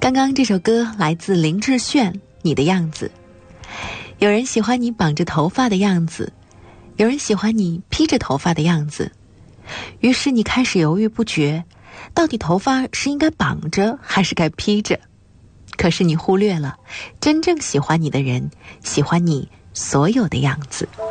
刚刚这首歌来自林志炫，《你的样子》。有人喜欢你绑着头发的样子，有人喜欢你披着头发的样子，于是你开始犹豫不决，到底头发是应该绑着还是该披着？可是你忽略了真正喜欢你的人喜欢你所有的样子。